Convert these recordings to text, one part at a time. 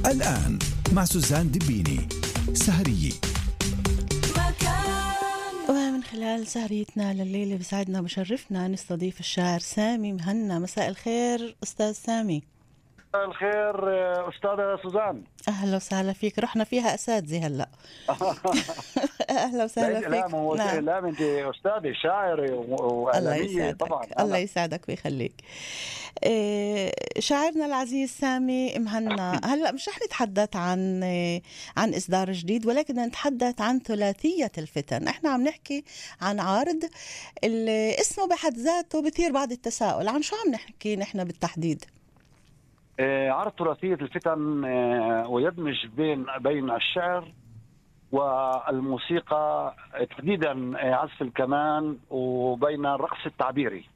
الآن مع سوزان دبيني سهرية. ومن خلال سهريتنا لليلة بسعدنا وبشرفنا نستضيف الشاعر سامي مهنا. مساء الخير أستاذ سامي. مساء الخير أستاذة سوزان. أهلا وسهلا فيك. رحنا فيها أساتذة هلأ. أهلا وسهلا فيك. لا أنت أستاذة شاعرة وإعلامية طبعا. الله يسعدك ويخليك. شاعرنا العزيز سامي مهنا، هلأ مش رح نتحدث عن إصدار جديد، ولكن نتحدث عن ثلاثية الفتن. احنا عم نحكي عن عرض اسمه بحد ذاته بثير بعض التساؤل. عن شو عم نحكي نحن بالتحديد؟ عرض ثلاثية الفتن ويدمج بين الشعر والموسيقى، تحديدا عزف الكمان، وبين الرقص التعبيري.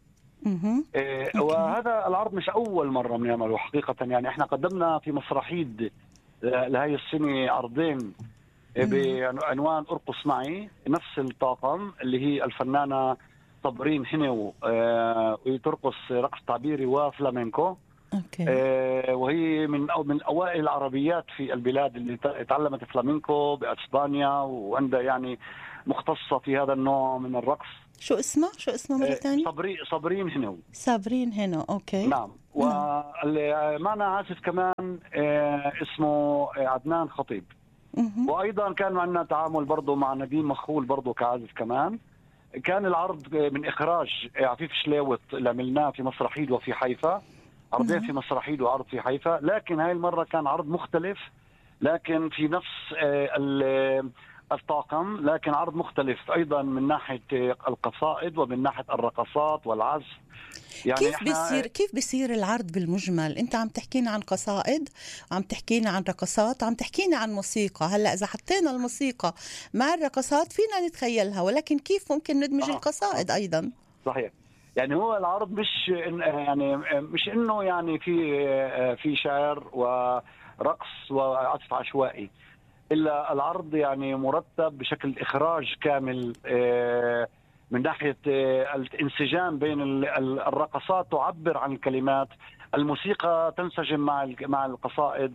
وهذا العرض مش أول مرة بنعمله حقيقة. يعني احنا قدمنا في مسرحية لهي السنة عرضين بعنوان أرقص معي، نفس الطاقم اللي هي الفنانة صابرين هنو، وترقص رقص تعبيري وفلامينكو. وهي من أوائل العربيات في البلاد اللي تعلمت فلامينكو بأسبانيا، وعندها يعني مختصة في هذا النوع من الرقص. شو اسمه مرة ثانية؟ صابرين هنو. صابرين هنو. أوكي. نعم. ومعنا عازف كمان اسمه عدنان خطيب. وأيضا كان معنا تعامل برضو مع نديم مخول برضو كعازف كمان. كان العرض من إخراج عفيف شلاوت اللي عملناه في مسرحيد وفي حيفا، عرضين في مسرحيد وعرض في حيفا. لكن هاي المرة كان عرض مختلف، لكن في نفس الطاقم، لكن عرض مختلف أيضا من ناحية القصائد ومن ناحية الرقصات والعزف. يعني كيف بيصير العرض بالمجمل؟ انت عم تحكينا عن قصائد، عم تحكينا عن رقصات، عم تحكينا عن موسيقى. هلا اذا حطينا الموسيقى مع الرقصات فينا نتخيلها، ولكن كيف ممكن ندمج القصائد ايضا؟ صحيح. يعني هو العرض مش انه يعني في شعر ورقص وعزف عشوائي، الا العرض يعني مرتب بشكل اخراج كامل، من ناحيه الانسجام بين الرقصات تعبر عن الكلمات، الموسيقى تنسجم مع القصائد،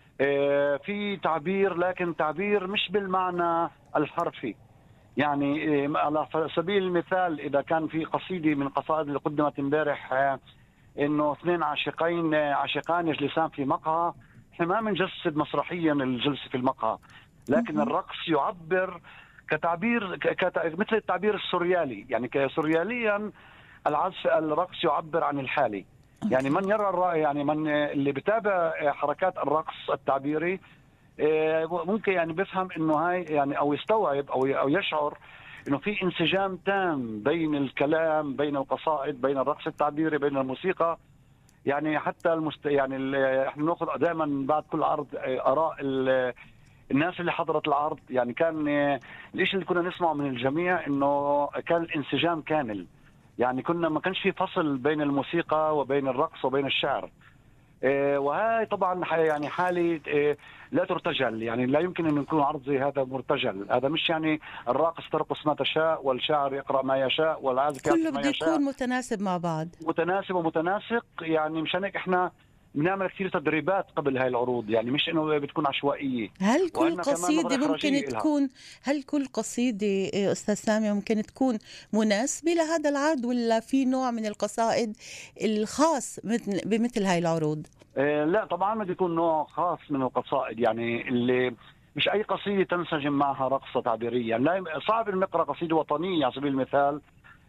في تعبير، لكن تعبير مش بالمعنى الحرفي. يعني على سبيل المثال إذا كان في قصيدة من القصائد اللي قدمت امبارح إنه اثنين عاشقان يجلسان في مقهى، احنا ما بنجسد مسرحيا الجلسة في المقهى، لكن الرقص يعبر كتعبير مثل التعبير السوريالي. يعني سورياليا الرقص يعبر عن الحالي. يعني من يرى يعني من اللي بتابع حركات الرقص التعبيري ممكن يعني بفهم انه هاي يعني او يستوعب او يشعر انه في انسجام تام بين الكلام، بين القصائد، بين الرقص التعبيري، بين الموسيقى. يعني حتى يعني احنا بناخذ دائما بعد كل عرض اراء الناس اللي حضرت العرض. يعني كان الشيء اللي كنا نسمعه من الجميع انه كان الانسجام كامل. يعني ما كانش في فصل بين الموسيقى وبين الرقص وبين الشعر. وهاي طبعا يعني حالي لا ترتجل. يعني لا يمكن أن يكون عرض زي هذا مرتجل. هذا مش يعني الراقص ترقص ما تشاء والشاعر يقرأ ما يشاء والعازف كله بده يكون متناسب مع بعض، متناسب ومتناسق. يعني مشان هيك احنا بنعمل كثير تدريبات قبل هاي العروض، يعني مش انه بتكون عشوائيه. هل كل قصيده ممكن تكون هل كل قصيده استاذ سامي ممكن تكون مناسبه لهذا العرض، ولا في نوع من القصائد الخاص بمثل هاي العروض؟ لا طبعا بده يكون نوع خاص من القصائد، يعني اللي مش اي قصيده تنسجم معها رقصه تعبيريه. يعني صعب ان نقرا قصيده وطنيه على سبيل المثال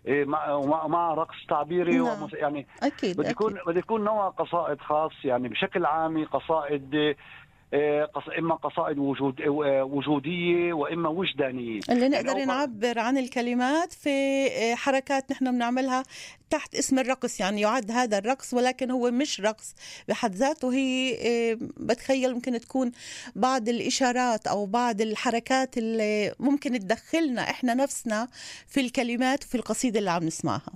مع رقص تعبيري. يعني أكيد بده يكون نوع قصائد خاص. يعني بشكل عام قصائد إما قصائد وجودية وإما وجدانية، اللي نقدر يعني نعبر عن الكلمات في حركات نحن بنعملها تحت اسم الرقص. يعني يعد هذا الرقص ولكن هو مش رقص بحد ذاته. هي بتخيل ممكن تكون بعض الإشارات أو بعض الحركات اللي ممكن تدخلنا إحنا نفسنا في الكلمات وفي القصيدة اللي عم نسمعها.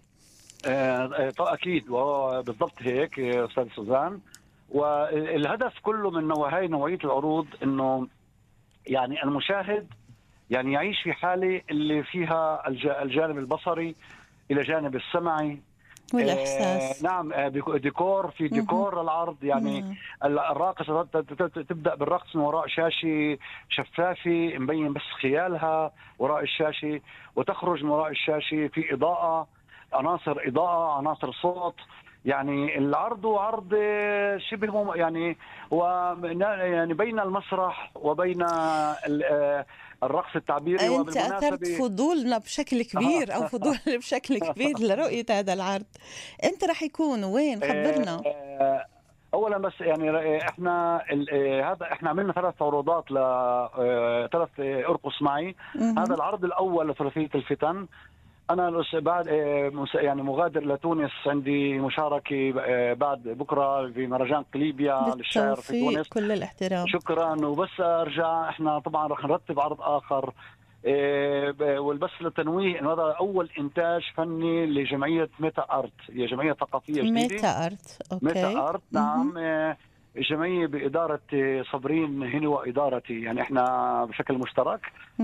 أكيد، بالضبط هيك أستاذ سوزان. والهدف كله من هاي نوعية العروض انه يعني المشاهد يعني يعيش في حالة اللي فيها الجانب البصري الى جانب السمعي والإحساس. نعم، ديكور، في ديكور للعرض يعني. الراقصة تبدأ بالرقص من وراء شاشة شفافة مبين بس خيالها وراء الشاشة، وتخرج من وراء الشاشة في إضاءة، عناصر إضاءة، عناصر صوت. يعني العرض هو عرض شبه يعني هو يعني بين المسرح وبين الرقص التعبيري. أنت أثرت فضولنا بشكل كبير أو فضول بشكل كبير لرؤية هذا العرض. إمتى رح يكون؟ وين؟ خبرنا. اولا بس يعني احنا عملنا 3 عروضات ل 3 ارقص معي. هذا العرض الاول لثلاثيه الفتن. انا بعد يعني مغادر لتونس، عندي مشاركه بعد بكره في مهرجان قليبيا للشعر في تونس. كل الاحترام. شكرا. وبس ارجع، احنا طبعا رح نرتب عرض اخر. والبس للتنويه انه هذا اول انتاج فني لجمعيه ميتا ارت، هي جمعيه ثقافيه جديده. ميتا ارت، اوكي. ميتا ارت، نعم. جمعيه باداره صابرين هني وادارتي، يعني احنا بشكل مشترك.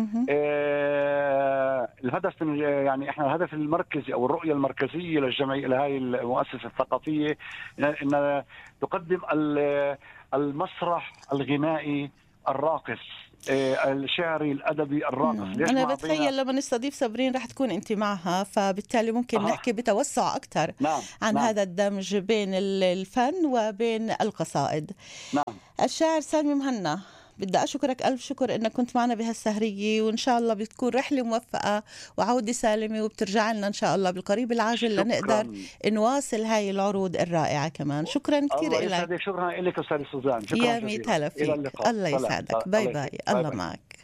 الهدف يعني احنا الهدف المركزي او الرؤيه المركزيه للجمعيه لهي المؤسسه الثقافيه ان تقدم المسرح الغنائي الراقص، الشعري الأدبي الراقص. أنا بتخيل لما نستضيف صابرين رح تكون أنت معها، فبالتالي ممكن نحكي بتوسع أكثر عن هذا الدمج بين الفن وبين القصائد. نعم. الشاعر سامي مهنا، بدي أشكرك ألف شكر إنك كنت معنا بهالسهرية، وإن شاء الله بتكون رحلة موفقة وعودة سالمة، وبترجع لنا إن شاء الله بالقريب العاجل لنقدر نواصل هاي العروض الرائعة كمان. شكرا كثير لك. شكرا لك أستاذ سوزان. يا ميت هلا فيك. الله يسعدك. باي باي. الله معك.